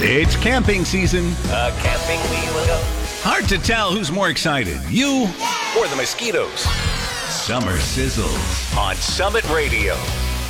It's camping season. Camping we will go. Hard to tell who's more excited, you Or the mosquitoes. Summer Sizzles. On Summit Radio.